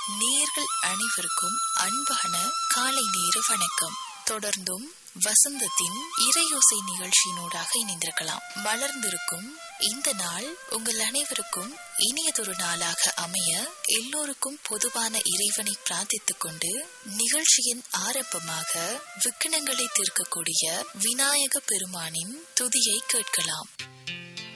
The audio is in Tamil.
நேயர்கள் அனைவருக்கும் அன்பான காலை நேர வணக்கம். தொடர்ந்தும் வசந்தத்தின் இறையோசை நிகழ்ச்சியினூடாக இணைந்திருக்கலாம். மலர்ந்திருக்கும் இந்த நாள் உங்கள் அனைவருக்கும் இனியதொரு நாளாக அமைய எல்லோருக்கும் பொதுவான இறைவனை பிரார்த்தித்துக் கொண்டு நிகழ்ச்சியின் ஆரம்பமாக விக்கினங்களை தீர்க்கக்கூடிய விநாயக பெருமானின் துதியை கேட்கலாம்.